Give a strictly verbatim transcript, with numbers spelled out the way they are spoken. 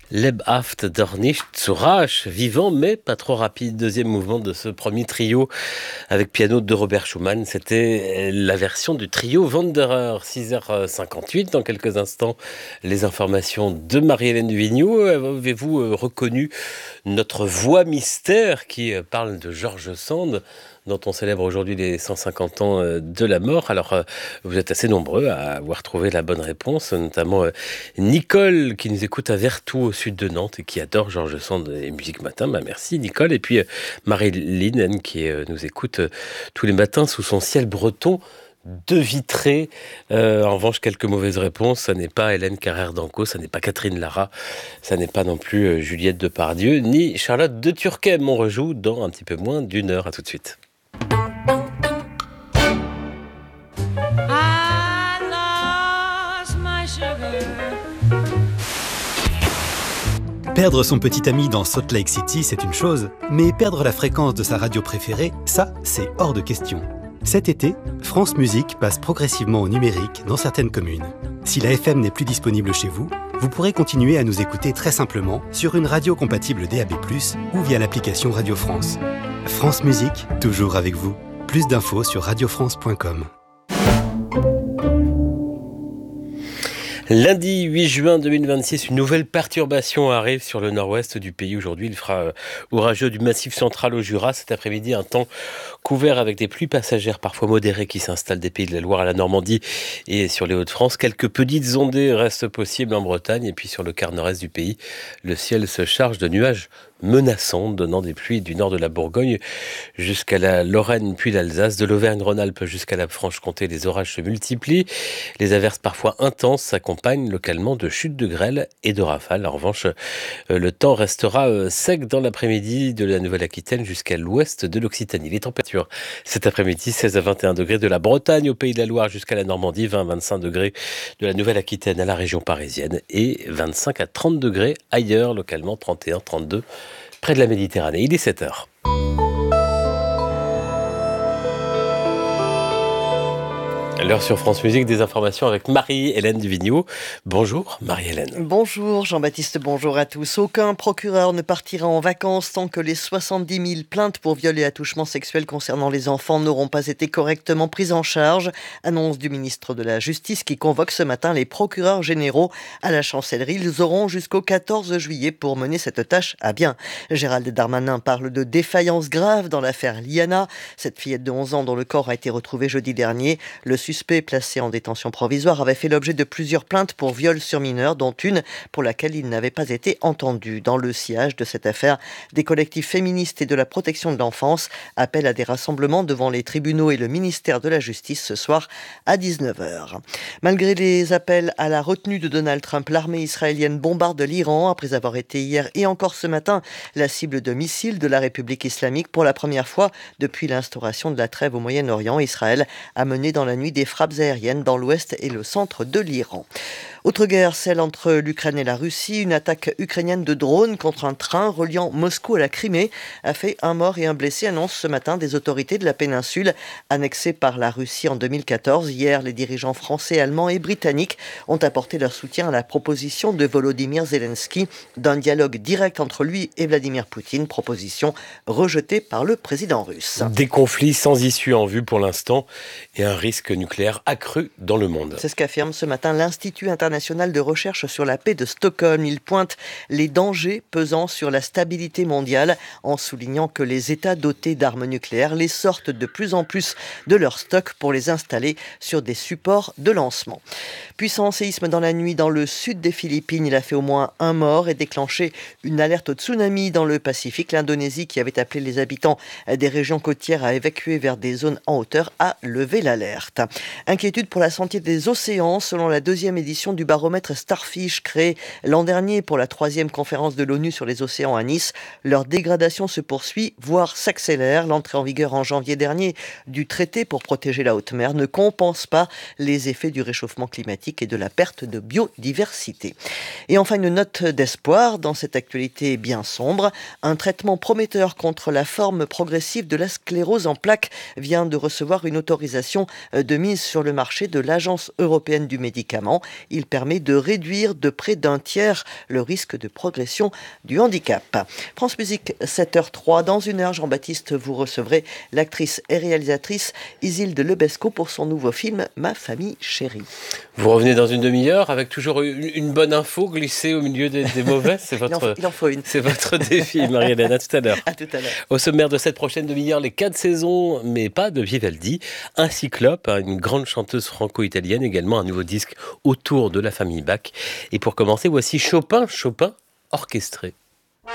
Lebhaft der nicht zu rasch, vivant mais pas trop rapide. Deuxième mouvement de ce premier trio avec piano de Robert Schumann. C'était la version du trio Wanderer. six heures cinquante-huit, dans quelques instants, les informations de Marie-Hélène Duvigneau. Avez-vous reconnu notre voix mystère qui parle de George Sand, dont on célèbre aujourd'hui les cent cinquante ans de la mort? Alors, vous êtes assez nombreux à avoir trouvé la bonne réponse, notamment Nicole, qui nous écoute à Vertou, au sud de Nantes, et qui adore George Sand et Musique Matin. Bah, merci Nicole. Et puis Marie-Hélène, qui nous écoute tous les matins sous son ciel breton de Vitré. Euh, en revanche, quelques mauvaises réponses. Ça n'est pas Hélène Carrère d'Anco, ça n'est pas Catherine Lara, ça n'est pas non plus euh, Juliette Depardieu, ni Charlotte de Turckheim. On rejoue dans un petit peu moins d'une heure. À tout de suite. Perdre son petit ami dans Salt Lake City, c'est une chose, mais perdre la fréquence de sa radio préférée, ça, c'est hors de question. Cet été, France Musique passe progressivement au numérique dans certaines communes. Si la F M n'est plus disponible chez vous, vous pourrez continuer à nous écouter très simplement sur une radio compatible D A B plus, ou via l'application Radio France. France Musique, toujours avec vous. Plus d'infos sur radio france point com. Lundi huit juin deux mille vingt-six, une nouvelle perturbation arrive sur le nord-ouest du pays. Aujourd'hui, il fera orageux du Massif central au Jura. Cet après-midi, un temps couvert avec des pluies passagères parfois modérées qui s'installent des Pays de la Loire à la Normandie et sur les Hauts-de-France. Quelques petites ondées restent possibles en Bretagne et puis sur le quart nord-est du pays, le ciel se charge de nuages menaçants, donnant des pluies du nord de la Bourgogne jusqu'à la Lorraine puis l'Alsace, de l'Auvergne-Rhône-Alpes jusqu'à la Franche-Comté. Les orages se multiplient, les averses parfois intenses s'accompagnent localement de chutes de grêle et de rafales. En revanche, le temps restera sec dans l'après-midi de la Nouvelle-Aquitaine jusqu'à l'ouest de l'Occitanie. Les températures cet après-midi, seize à vingt et un degrés de la Bretagne au Pays de la Loire jusqu'à la Normandie, vingt à vingt-cinq degrés de la Nouvelle-Aquitaine à la région parisienne et vingt-cinq à trente degrés ailleurs, localement trente et un à trente-deux près de la Méditerranée. Il est sept heures. L'heure sur France Musique, des informations avec Marie-Hélène Duvigneau. Bonjour Marie-Hélène. Bonjour Jean-Baptiste, bonjour à tous. Aucun procureur ne partira en vacances tant que les soixante-dix mille plaintes pour viol et attouchement sexuel concernant les enfants n'auront pas été correctement prises en charge. Annonce du ministre de la Justice qui convoque ce matin les procureurs généraux à la chancellerie. Ils auront jusqu'au quatorze juillet pour mener cette tâche à bien. Gérald Darmanin parle de défaillance grave dans l'affaire Liana, cette fillette de onze ans dont le corps a été retrouvé jeudi dernier. Le suspect placé en détention provisoire avait fait l'objet de plusieurs plaintes pour viol sur mineur, dont une pour laquelle il n'avait pas été entendu. Dans le sillage de cette affaire, des collectifs féministes et de la protection de l'enfance appellent à des rassemblements devant les tribunaux et le ministère de la Justice ce soir à dix-neuf heures. Malgré les appels à la retenue de Donald Trump, l'armée israélienne bombarde l'Iran après avoir été hier et encore ce matin la cible de missiles de la République islamique. Pour la première fois depuis l'instauration de la trêve au Moyen-Orient, Israël a mené dans la nuit des des frappes aériennes dans l'ouest et le centre de l'Iran. Autre guerre, celle entre l'Ukraine et la Russie. Une attaque ukrainienne de drones contre un train reliant Moscou à la Crimée a fait un mort et un blessé, annoncent ce matin des autorités de la péninsule annexée par la Russie en deux mille quatorze. Hier, les dirigeants français, allemands et britanniques ont apporté leur soutien à la proposition de Volodymyr Zelensky d'un dialogue direct entre lui et Vladimir Poutine, proposition rejetée par le président russe. Des conflits sans issue en vue pour l'instant et un risque nucléaire accru dans le monde. C'est ce qu'affirme ce matin l'Institut international de recherche sur la paix de Stockholm. Il pointe les dangers pesant sur la stabilité mondiale en soulignant que les États dotés d'armes nucléaires les sortent de plus en plus de leurs stocks pour les installer sur des supports de lancement. Puissant séisme dans la nuit dans le sud des Philippines. Il a fait au moins un mort et déclenché une alerte au tsunami dans le Pacifique. L'Indonésie, qui avait appelé les habitants des régions côtières à évacuer vers des zones en hauteur, a levé l'alerte. Inquiétude pour la santé des océans selon la deuxième édition du baromètre Starfish créé l'an dernier pour la troisième conférence de l'ONU sur les océans à Nice. Leur dégradation se poursuit, voire s'accélère. L'entrée en vigueur en janvier dernier du traité pour protéger la haute mer ne compense pas les effets du réchauffement climatique et de la perte de biodiversité. Et enfin, une note d'espoir dans cette actualité bien sombre. Un traitement prometteur contre la forme progressive de la sclérose en plaques vient de recevoir une autorisation de mise mise sur le marché de l'Agence européenne du médicament. Il permet de réduire de près d'un tiers le risque de progression du handicap. France Musique, sept heures trois. Dans une heure, Jean-Baptiste, vous recevrez l'actrice et réalisatrice Isilde Lebesco pour son nouveau film « Ma famille chérie ». Vous revenez dans une demi-heure avec toujours une, une bonne info glissée au milieu des, des mauvaises. C'est votre, il, en, il en faut une. C'est votre défi, Marie-Hélène. À tout à l'heure. À tout à l'heure. Au sommaire de cette prochaine demi-heure, les quatre saisons, mais pas de Vivaldi. Un cyclope, une grande chanteuse franco-italienne, également un nouveau disque autour de la famille Bach. Et pour commencer, voici Chopin, Chopin orchestré.